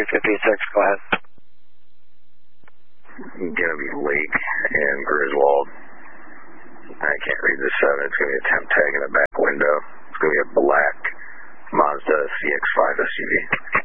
356, go ahead. Gonna be Lake and Griswold. I can't read the 7. It's gonna be a temp tag in the back window. It's gonna be a black Mazda CX-5 SUV.